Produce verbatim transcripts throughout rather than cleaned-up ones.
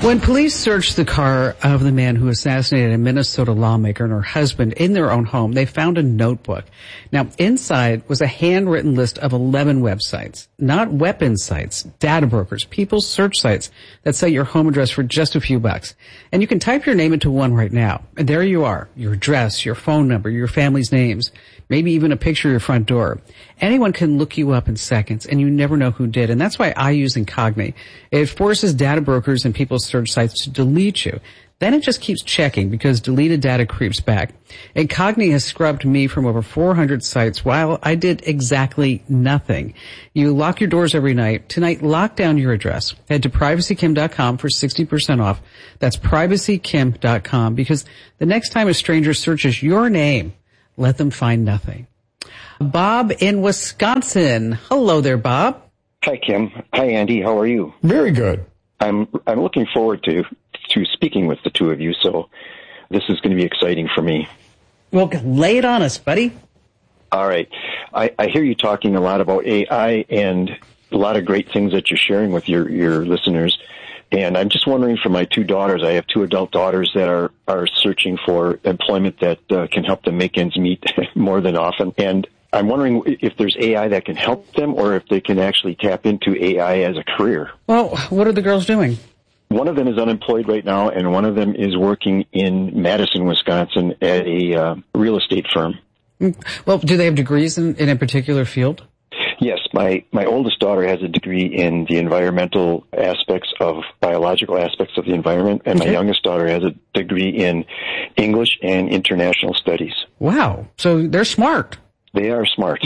When police searched the car of the man who assassinated a Minnesota lawmaker and her husband in their own home, they found a notebook. Now, inside was a handwritten list of eleven websites, not weapon sites, data brokers, people's search sites that sell your home address for just a few bucks. And you can type your name into one right now. And there you are, your address, your phone number, your family's names, maybe even a picture of your front door. Anyone can look you up in seconds, and you never know who did. And that's why I use Incogni. It forces data brokers and people's search sites to delete you. Then it just keeps checking because deleted data creeps back. Incogni has scrubbed me from over four hundred sites while I did exactly nothing. You lock your doors every night. Tonight, lock down your address. Head to privacy kim dot com for sixty percent off. That's privacy kim dot com, because the next time a stranger searches your name, let them find nothing. Bob in Wisconsin. Hello there, Bob. Hi, Kim. Hi, Andy. How are you? Very good. I'm I'm looking forward to to speaking with the two of you, so this is going to be exciting for me. Well, lay it on us, buddy. All right. I, I hear you talking a lot about A I and a lot of great things that you're sharing with your, your listeners. And I'm just wondering for my two daughters, I have two adult daughters that are, are searching for employment that uh, can help them make ends meet more than often. And I'm wondering if there's A I that can help them or if they can actually tap into A I as a career. Well, what are the girls doing? One of them is unemployed right now, and one of them is working in Madison, Wisconsin at a uh, real estate firm. Well, do they have degrees in, in a particular field? Yes, my, my oldest daughter has a degree in the environmental aspects of, biological aspects of the environment, and okay. My youngest daughter has a degree in English and international studies. Wow. So they're smart. They are smart.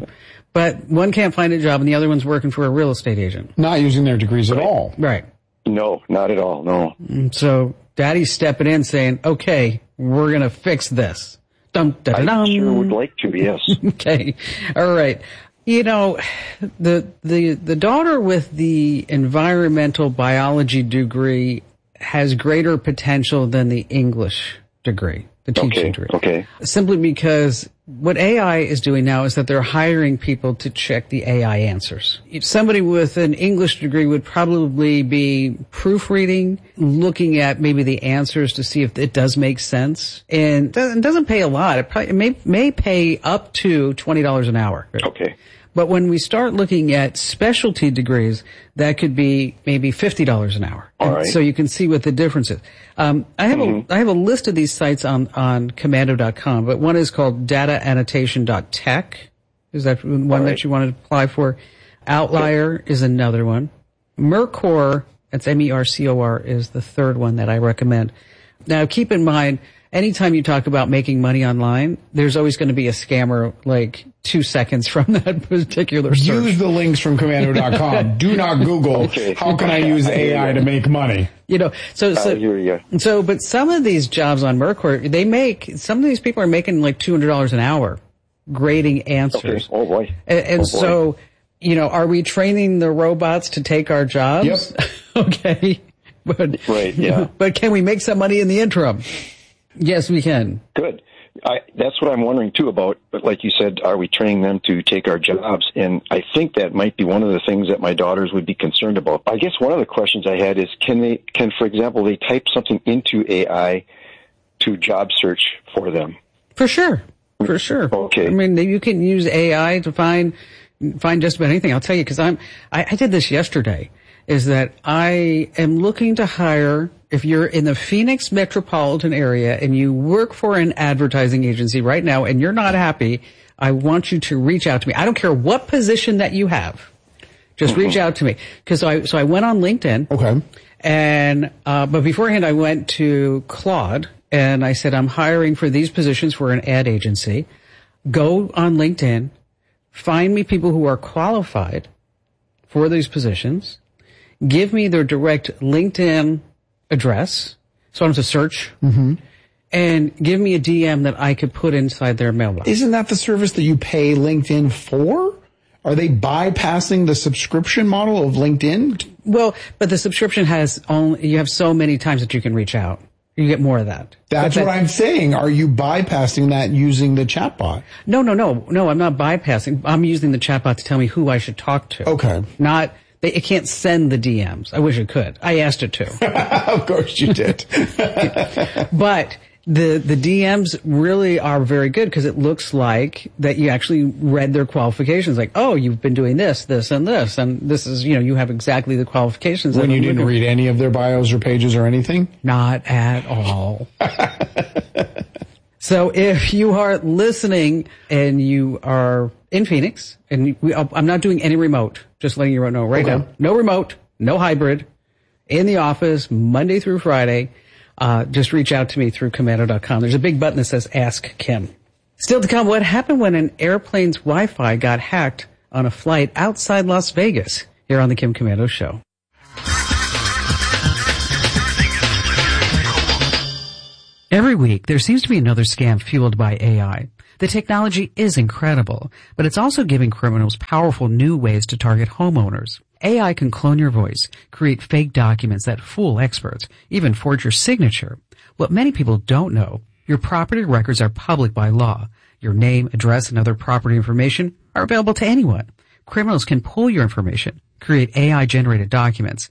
But one can't find a job and the other one's working for a real estate agent. Not using their degrees right. at all. Right. No, not at all, no. So Daddy's stepping in saying, okay, we're going to fix this. Dum, da, da, dum. I sure would like to, yes. Okay. All right. You know, the, the, the daughter with the environmental biology degree has greater potential than the English degree, the teaching okay, degree. Okay. Simply because what A I is doing now is that they're hiring people to check the A I answers. Somebody with an English degree would probably be proofreading, looking at maybe the answers to see if it does make sense. And it doesn't pay a lot. It, probably, it may, may pay up to twenty dollars an hour. Okay. But when we start looking at specialty degrees, that could be maybe fifty dollars an hour. All right. So you can see what the difference is. Um, I have mm-hmm. a I have a list of these sites on on commando dot com, but one is called data annotation dot tech. Is that one right. that you want to apply for? Outlier okay. is another one. Mercor, that's M E R C O R, is the third one that I recommend. Now, keep in mind, anytime you talk about making money online, there's always going to be a scammer like two seconds from that particular search. Use the links from commando dot com. Do not Google, okay. How can I use A I to make money? You know, so, so, uh, so, but some of these jobs on Mercor, they make, some of these people are making like two hundred dollars an hour grading answers. Okay. Oh boy. And, and oh boy. so, you know, are we training the robots to take our jobs? Yep. Okay. But, right, yeah. But can we make some money in the interim? Yes, we can. Good. I, that's what I'm wondering too about. But like you said, are we training them to take our jobs? And I think that might be one of the things that my daughters would be concerned about. I guess one of the questions I had is, can they, can for example, they type something into A I to job search for them? For sure, for sure. Okay. I mean, you can use A I to find find just about anything. I'll tell you, because I'm I, I did this yesterday. Is that I am looking to hire, if you're in the Phoenix metropolitan area and you work for an advertising agency right now and you're not happy, I want you to reach out to me. I don't care what position that you have. Just mm-hmm. reach out to me. Cause so I, so I went on LinkedIn. Okay. And, uh, but beforehand I went to Claude and I said, I'm hiring for these positions for an ad agency. Go on LinkedIn, find me people who are qualified for these positions. Give me their direct LinkedIn address, so I don't have to search, mm-hmm. and give me a D M that I could put inside their mailbox. Isn't that the service that you pay LinkedIn for? Are they bypassing the subscription model of LinkedIn? Well, but the subscription has only, you have so many times that you can reach out. You get more of that. That's that, what I'm saying. Are you bypassing that using the chatbot? No, no, no. No, I'm not bypassing. I'm using the chatbot to tell me who I should talk to. Okay. Not They, it can't send the D Ms. I wish it could. I asked it to. Of course you did. But the, the D Ms really are very good because it looks like that you actually read their qualifications. Like, oh, you've been doing this, this, and this, and this is, you know, you have exactly the qualifications. When you didn't read any of their bios or pages or anything? Not at all. So if you are listening and you are in Phoenix, and we, I'm not doing any remote, just letting you know right Okay. now. No remote, no hybrid, in the office, Monday through Friday. Uh, just reach out to me through Komando dot com. There's a big button that says Ask Kim. Still to come, what happened when an airplane's Wi-Fi got hacked on a flight outside Las Vegas? Here on the Kim Komando Show. Every week, there seems to be another scam fueled by A I. The technology is incredible, but it's also giving criminals powerful new ways to target homeowners. A I can clone your voice, create fake documents that fool experts, even forge your signature. What many people don't know, your property records are public by law. Your name, address, and other property information are available to anyone. Criminals can pull your information, create A I-generated documents.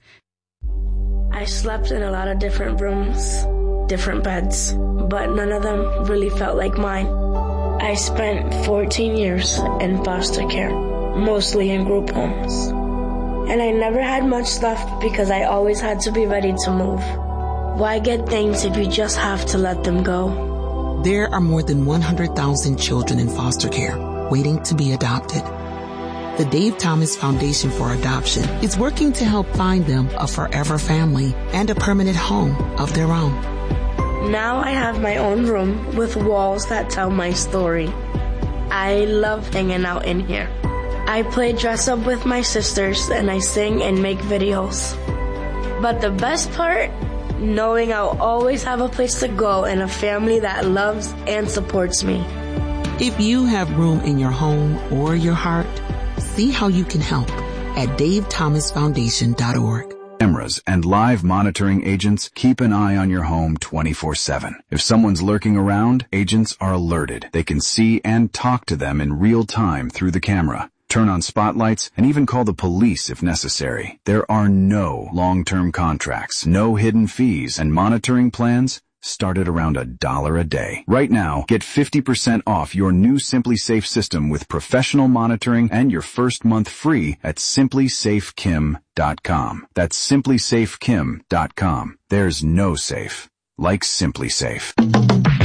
I slept in a lot of different rooms, different beds, but none of them really felt like mine. I spent fourteen years in foster care, mostly in group homes. And I never had much left because I always had to be ready to move. Why get things if you just have to let them go? There are more than one hundred thousand children in foster care waiting to be adopted. The Dave Thomas Foundation for Adoption is working to help find them a forever family and a permanent home of their own. Now I have my own room with walls that tell my story. I love hanging out in here. I play dress up with my sisters and I sing and make videos. But the best part, knowing I'll always have a place to go and a family that loves and supports me. If you have room in your home or your heart, see how you can help at dave thomas foundation dot org. Cameras and live monitoring agents keep an eye on your home twenty-four seven. If someone's lurking around, agents are alerted. They can see and talk to them in real time through the camera. Turn on spotlights, and even call the police if necessary. There are no long-term contracts, no hidden fees, and monitoring plans start at around a dollar a day. Right now, get fifty percent off your new Simply Safe system with professional monitoring and your first month free at simply safe kim dot com. That's simply safe kim dot com. There's no safe like Simply Safe.